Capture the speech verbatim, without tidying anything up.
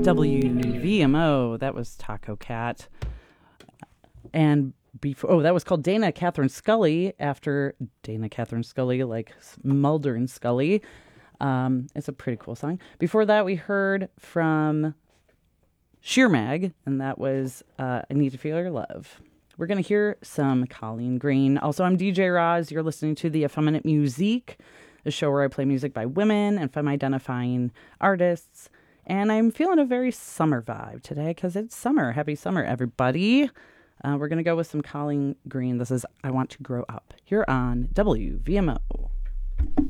W V M O. That was Taco Cat. And before, oh, that was called Dana Catherine Scully after Dana Catherine Scully, like Mulder and Scully. Um, it's a pretty cool song. Before that, we heard from Sheer Mag, and that was uh, I Need to Feel Your Love. We're going to hear some Colleen Green. Also, I'm D J Roz. You're listening to The Effeminate Musique, a show where I play music by women and femme-identifying artists. And I'm feeling a very summer vibe today because it's summer. Happy summer, everybody. Uh, we're going to go with some Colleen Green. This is I Want to Grow Up here on W V M O.